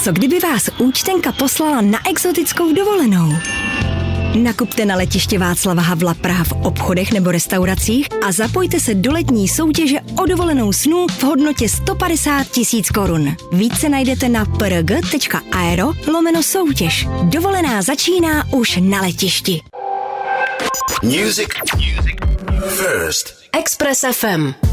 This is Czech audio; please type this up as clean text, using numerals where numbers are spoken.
Co kdyby vás účtenka poslala na exotickou dovolenou? Nakupte na letiště Václava Havla Praha v obchodech nebo restauracích a zapojte se do letní soutěže o dovolenou snů v hodnotě 150 000 korun. Více najdete na prg.aero/soutěž. Dovolená začíná už na letišti. Music first. Express FM.